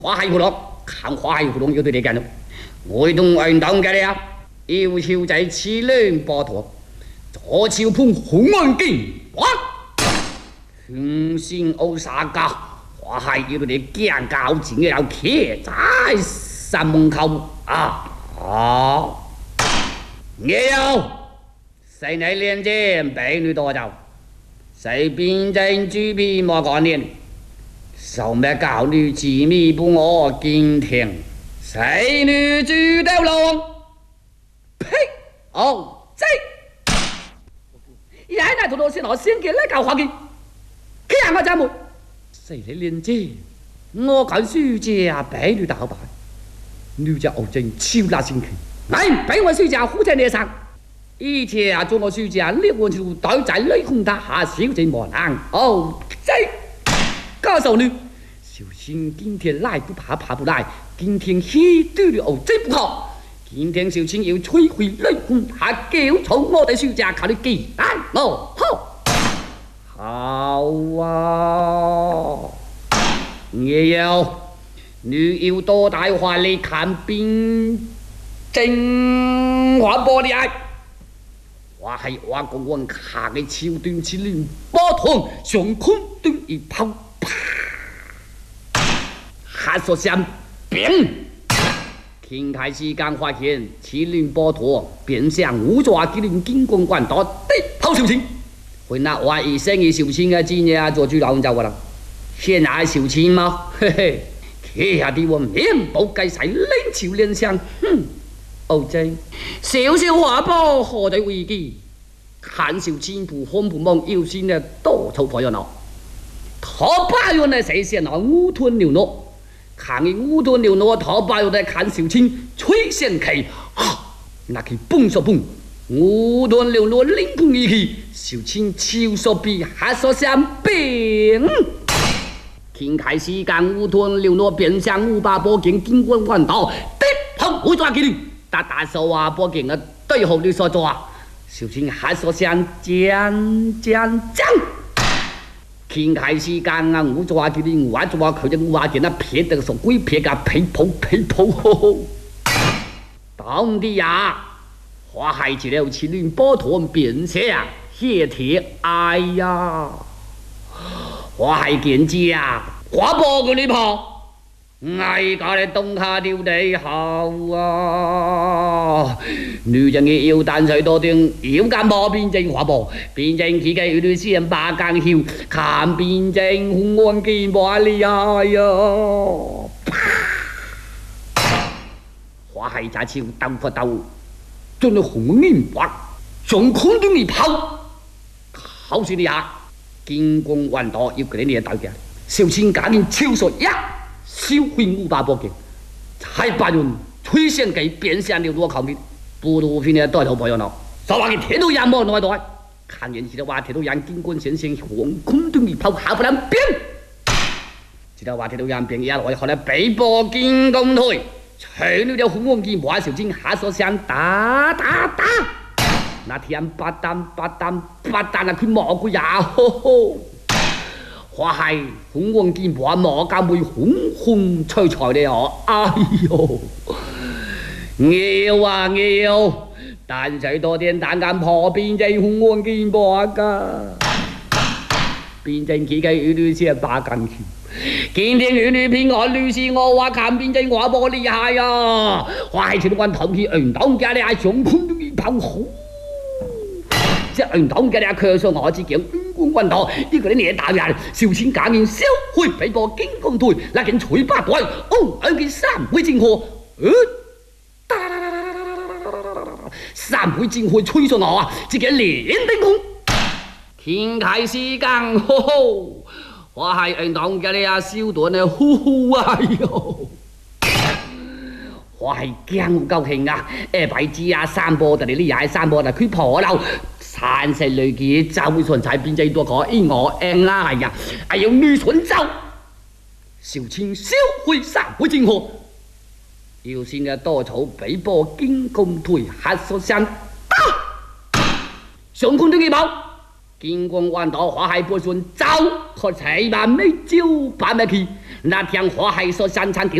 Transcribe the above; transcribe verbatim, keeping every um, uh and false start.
花海湖龙，看花海湖龙有对你干了。我同运动嘅了，要求在七轮波陀，左手碰红安剑，哇！雄心欧沙高，花海有对你见高进嘅了，企在山门口啊啊！也有，谁来连接美女多走？谁变成猪皮莫干念？受咩教女自密不我今天，谁女主斗龙？呸！哦，这，爷那头头先我先给那搞滑稽，看我家门，谁来连接？我看书家白女大白，女家欧正超拉先去，来俾我书家虎在脸上。以前啊，做我书家烈我就待在雷公大下小姐莫难哦，这。告诉你，小青今天来不怕，怕不来。今天喜对了哦，这不好。今天小青要摧毁雷公大，叫从我哋书家靠你忌惮我好。好啊，也有你要多大话你看边正话玻璃爱。我系我公公下嘅超短之亂波濤上空端一拋，下索相變。天台時間發現此亂波濤變相五座幾亂經過關島的拋小青，會那話一聲一小青嘅今日啊做豬老就話啦，現在小青嗎？嘿嘿，企下啲我面部計使冷潮臉上，哼！歐正，小小華波何在危機？看小青不慌不忙，有心的多愁破熱鬧。他八月呢誰先啊烏吞牛諾？看你烏吞牛諾，他八月呢看小青吹線旗啊，那佢蹦索蹦，烏吞牛諾拎碰一氣，小青超索比下索相變。天開時間烏吞牛諾變相烏八波勁經過彎道，的碰會抓佢哋。大大手啊，波勁啊，對號你所做啊！小青下所相將將將，天開時間啊，我做下佢哋，我做下佢哋，我話見啊撇得個鬼撇個皮泡皮泡，當啲呀，我係住了似亂波濤變色啊，謝鐵哎呀，我係見知啊，我波佢呢破。嗌家你東下掉地後啊！女人嘅腰單水多啲，腰間波變正滑波，變正自己要對先八間竅，看變正紅安見波厲害呀！花係炸超鬥不鬥，將你紅面滑，上空中一拋，好似你下見光雲朵要佢哋呢一鬥嘅，小青假面超速一。燒毀五百波勁，才八人吹線給變相流落口面，不如偏嘅代頭朋友鬧，就話佢鐵到眼冇內袋，看見時就話鐵到眼經過先生黃空中一拋下不能變，只就話鐵到眼變一來後來被波見公退，吹了條紅黃劍華小青下所相打打打，那天八單八單八單啊佢蘑菇呀呵呵。花係紅黃劍華莫家妹紅紅脆脆的哦，哎呦，要啊要，但水多點蛋間破變正紅黃劍華噶，變正幾個與女先八間橋，今天與女偏我女士我話看變正我波厲害啊，花係全關頭去運動家你係上空中一拋好，即運動家你係咳嗽我自己。運動呢個你大人，小青假面燒開被波經公退，那件嘴巴袋，哦，兩件三會正河，呃，三會正河吹上我啊，自己連頂空，天開時間，吼吼，我係運動嘅你啊，燒到你呼呼啊喲！我係驚好高興啊！誒，擺子啊，三波就你呢踩三波就佢破樓。三世累嘅就會順才變製多個依我 N 啦係呀，係要女順走，小青燒開三會正河，要先嘅多草被波經公退下所相打，上空中嘅炮，經光彎道花海波順走，學齊萬尾招把咩去。 那天花海所山产丢